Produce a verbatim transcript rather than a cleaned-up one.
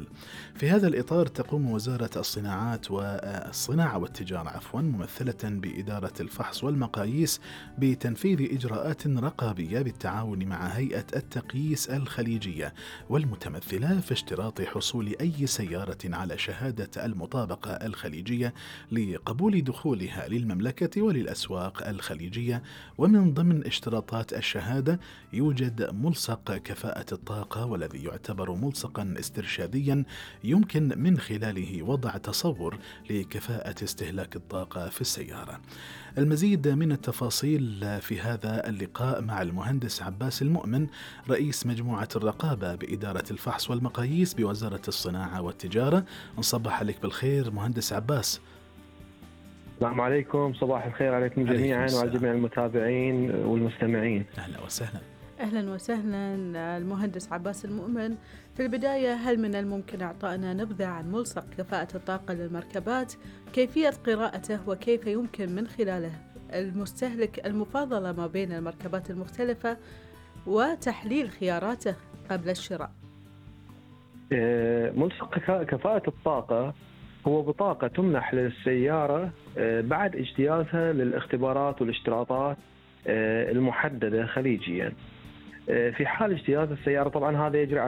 الأعمال. في هذا الإطار تقوم وزارة الصناعات والصناعة والتجارة عفوا ممثلة بإدارة الفحص والمقاييس بتنفيذ إجراءات رقابية بالتعاون مع هيئة التقييس الخليجية، والمتمثلة في اشتراط حصول أي سيارة على شهادة المطابقة الخليجية لقبول دخولها للمملكة وللأسواق الخليجية. ومن ضمن اشتراطات الشهادة يوجد ملصق كفاءة الطاقة، والذي يعتبر ملصقا استرشاديا يمكن من خلاله وضع تصور لكفاءة استهلاك الطاقة في السيارة. المزيد من التفاصيل في هذا اللقاء مع المهندس عباس المؤمن، رئيس مجموعة الرقابة بإدارة الفحص والمقاييس بوزارة الصناعة والتجارة. نصبح عليك بالخير مهندس عباس. السلام عليكم، صباح الخير عليكم جميعا وعلى جميع المتابعين والمستمعين. أهلا وسهلا. أهلا وسهلا المهندس عباس المؤمن. في البداية، هل من الممكن إعطائنا نبذة عن ملصق كفاءة الطاقة للمركبات، كيفية قراءته، وكيف يمكن من خلاله المستهلك المفاضلة ما بين المركبات المختلفة وتحليل خياراته قبل الشراء؟ ملصق كفاءة الطاقة هو بطاقة تمنح للسيارة بعد اجتيازها للاختبارات والاشتراطات المحددة خليجيا. في حال اجتياز السيارة طبعا هذا يجري